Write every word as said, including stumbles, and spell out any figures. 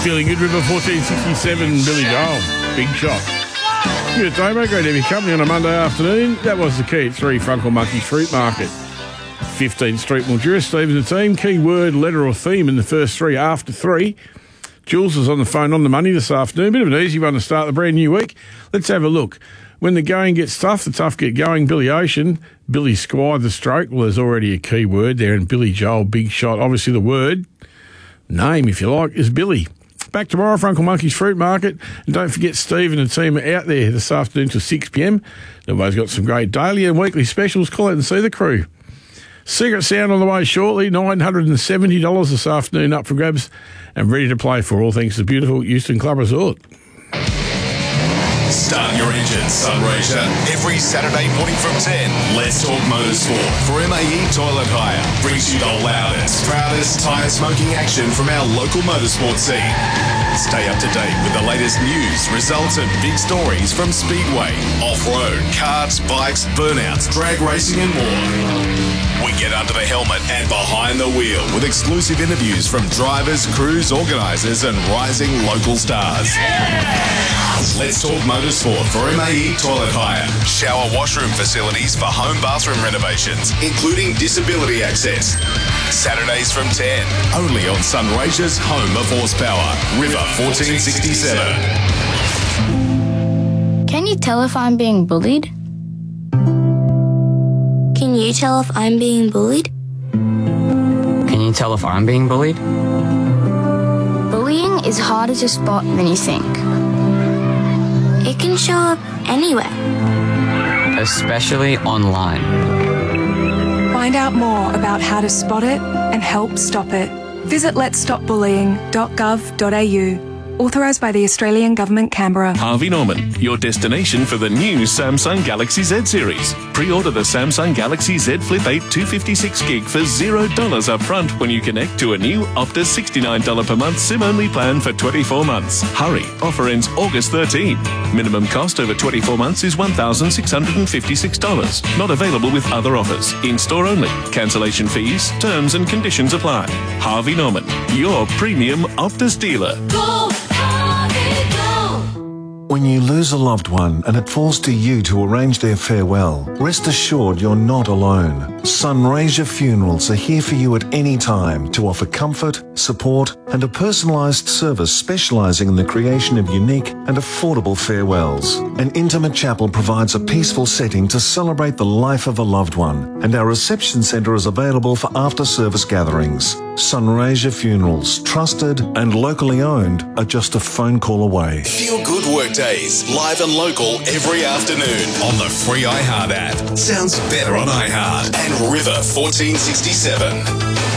Feeling good, River fourteen sixty-seven, Billy Joel, Big Shot. Good day, mate. Great to have your company on a Monday afternoon. That was the key at three, Funkle Monkey's Fruit Market. fifteenth Street, Mildura. Steve and the team. Key word, letter or theme in the first three after three. Jules is on the phone on the money this afternoon. Bit of an easy one to start the brand new week. Let's have a look. When the going gets tough, the tough get going. Billy Ocean, Billy Squire, the stroke. Well, there's already a key word there. And Billy Joel, Big Shot. Obviously the word, name if you like, is Billy. Back tomorrow for Uncle Monkey's Fruit Market. And don't forget Steve and the team are out there this afternoon till six p.m. They've always got some great daily and weekly specials. Call out and see the crew. Secret Sound on the way shortly. nine hundred seventy dollars this afternoon up for grabs and ready to play for all thanks to the beautiful Euston Club Resort. Start your engine, Sunraysia. Every Saturday morning from ten, Let's Talk Motorsport for M A E Toilet Hire. Brings you the loudest, proudest tyre smoking action from our local motorsport scene. Stay up to date with the latest news, results and big stories from Speedway, off-road, karts, bikes, burnouts, drag racing and more. We get under the helmet and behind the wheel with exclusive interviews from drivers, crews, organisers and rising local stars. Let's Talk Motorsport for M A E Toilet Hire. Shower washroom facilities for home bathroom renovations, including disability access. Saturdays from ten, only on Sunraysia's home of horsepower, River fourteen sixty-seven. Can you tell if I'm being bullied? Can you tell if I'm being bullied? Can you tell if I'm being bullied? Bullying is harder to spot than you think. It can show up anywhere. Especially online. Find out more about how to spot it and help stop it. Visit lets stop bullying dot gov dot a u. Authorised by the Australian Government, Canberra. Harvey Norman, your destination for the new Samsung Galaxy Z series. Pre-order the Samsung Galaxy Z Flip eight two fifty-six gig for zero dollars up front when you connect to a new Optus sixty-nine dollars per month SIM-only plan for twenty-four months. Hurry, offer ends August thirteenth. Minimum cost over twenty-four months is one thousand six hundred fifty-six dollars. Not available with other offers. In-store only. Cancellation fees, terms and conditions apply. Harvey Norman, your premium Optus dealer. Go! When you lose a loved one and it falls to you to arrange their farewell, rest assured you're not alone. Sunraysia Funerals are here for you at any time to offer comfort, support and a personalised service specialising in the creation of unique and affordable farewells. An intimate chapel provides a peaceful setting to celebrate the life of a loved one, and our reception centre is available for after-service gatherings. Sunraysia Funerals, trusted and locally owned, are just a phone call away. Feel good work days, live and local every afternoon on the free iHeart app. Sounds better on iHeart and River fourteen sixty-seven.